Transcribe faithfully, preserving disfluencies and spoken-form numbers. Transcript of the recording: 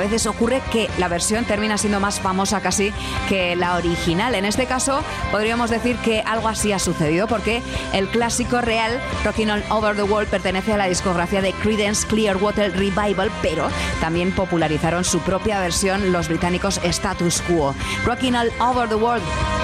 veces ocurre que la versión termina siendo más famosa casi que la original. En este caso, podríamos decir que algo así ha sucedido, porque el clásico real, Rockin' All Over the World, pertenece a la discografía de Creedence Clearwater Revival, pero también popularizaron su propia versión los británicos Status Quo. Rockin' All Over the World